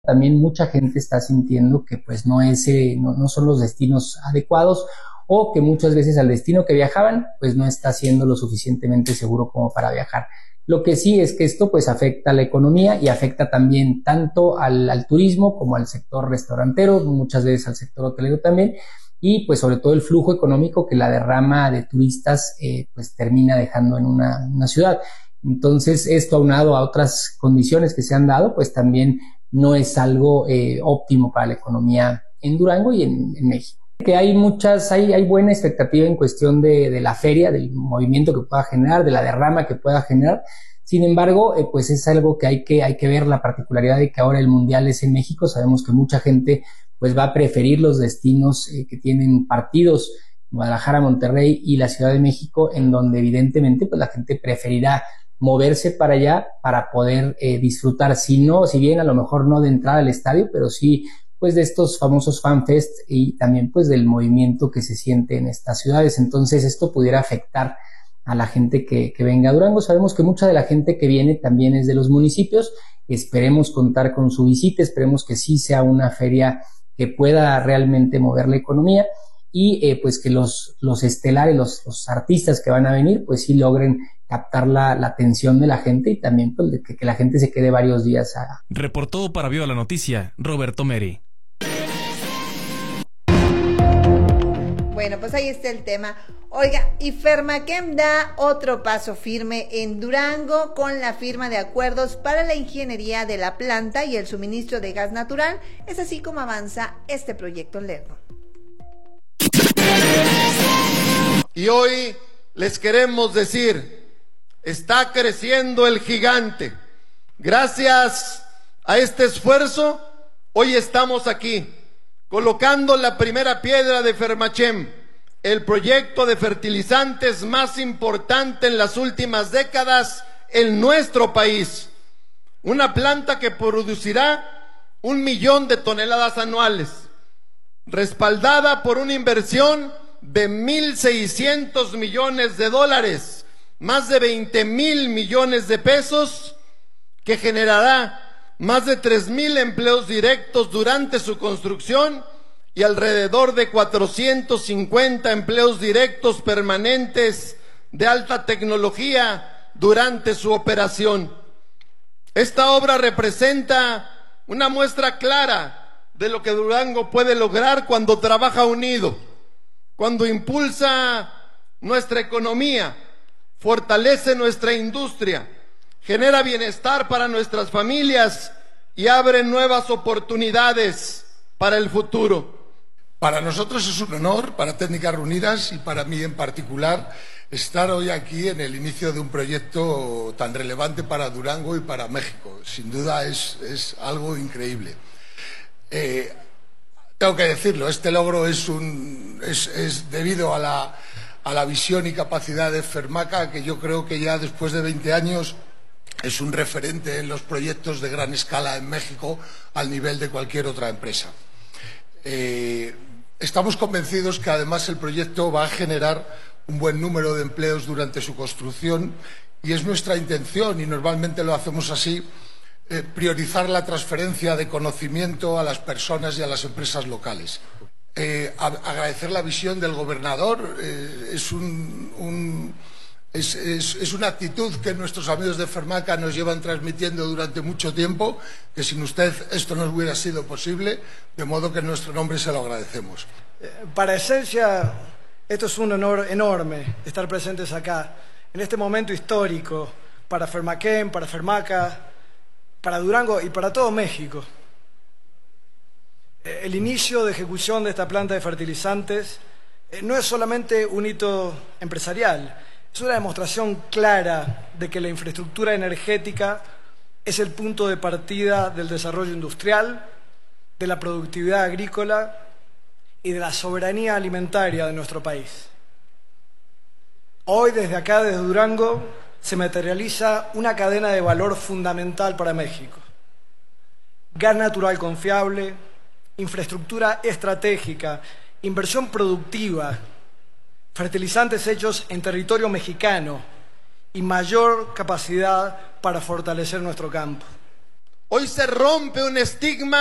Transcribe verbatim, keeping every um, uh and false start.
también mucha gente está sintiendo que pues no, es, eh, no, no son los destinos adecuados, o que muchas veces al destino que viajaban pues no está siendo lo suficientemente seguro como para viajar. Lo que sí es que esto pues afecta a la economía y afecta también tanto al, al turismo como al sector restaurantero, muchas veces al sector hotelero también, y pues sobre todo el flujo económico que la derrama de turistas eh, pues termina dejando en una, una ciudad. Entonces esto aunado a otras condiciones que se han dado pues también no es algo eh, óptimo para la economía en Durango y en, en México. Que hay muchas, hay, hay buena expectativa en cuestión de, de la feria, del movimiento que pueda generar, de la derrama que pueda generar. Sin embargo, eh, pues es algo que hay que, hay que ver la particularidad de que ahora el mundial es en México. Sabemos que mucha gente pues va a preferir los destinos eh, que tienen partidos, Guadalajara, Monterrey y la Ciudad de México, en donde evidentemente pues la gente preferirá moverse para allá para poder eh, disfrutar, si no, si bien a lo mejor no de entrar al estadio, pero sí pues de estos famosos fanfest y también pues del movimiento que se siente en estas ciudades. Entonces esto pudiera afectar a la gente que, que venga a Durango. Sabemos que mucha de la gente que viene también es de los municipios. Esperemos contar con su visita, esperemos que sí sea una feria que pueda realmente mover la economía y eh, pues que los, los estelares, los, los artistas que van a venir pues sí logren captar la, la atención de la gente y también pues, que, que la gente se quede varios días. A... Reportó para Viva la Noticia, Roberto Meri. Bueno, pues ahí está el tema. Oiga, y Fermachem da otro paso firme en Durango con la firma de acuerdos para la ingeniería de la planta y el suministro de gas natural. Es así como avanza este proyecto Lerdo. Y hoy les queremos decir, está creciendo el gigante. Gracias a este esfuerzo, hoy estamos aquí, colocando la primera piedra de Fermachem, el proyecto de fertilizantes más importante en las últimas décadas en nuestro país. Una planta que producirá un millón de toneladas anuales, respaldada por una inversión de mil seiscientos millones de dólares, más de veinte mil millones de pesos, que generará más de tres mil empleos directos durante su construcción y alrededor de cuatrocientos cincuenta empleos directos permanentes de alta tecnología durante su operación. Esta obra representa una muestra clara de lo que Durango puede lograr cuando trabaja unido, cuando impulsa nuestra economía, fortalece nuestra industria, genera bienestar para nuestras familias y abre nuevas oportunidades para el futuro. Para nosotros es un honor, para Técnicas Reunidas y para mí en particular, estar hoy aquí en el inicio de un proyecto tan relevante para Durango y para México. Sin duda es, es algo increíble. Eh, tengo que decirlo, este logro es, un, es, es debido a la, a la visión y capacidad de Fermaca, que yo creo que ya después de veinte años es un referente en los proyectos de gran escala en México al nivel de cualquier otra empresa. Eh, estamos convencidos que además el proyecto va a generar un buen número de empleos durante su construcción y es nuestra intención, y normalmente lo hacemos así, eh, priorizar la transferencia de conocimiento a las personas y a las empresas locales. Eh, a, agradecer la visión del gobernador, eh, es un... un Es, es, es una actitud que nuestros amigos de Fermaca nos llevan transmitiendo durante mucho tiempo, que sin usted esto no hubiera sido posible, de modo que en nuestro nombre se lo agradecemos. Para Esencia, esto es un honor enorme estar presentes acá, en este momento histórico, para Fermachem, para Fermaca, para Durango y para todo México. El inicio de ejecución de esta planta de fertilizantes no es solamente un hito empresarial, es una demostración clara de que la infraestructura energética es el punto de partida del desarrollo industrial, de la productividad agrícola y de la soberanía alimentaria de nuestro país. Hoy, desde acá, desde Durango, se materializa una cadena de valor fundamental para México. Gas natural confiable, infraestructura estratégica, inversión productiva, fertilizantes hechos en territorio mexicano y mayor capacidad para fortalecer nuestro campo. Hoy se rompe un estigma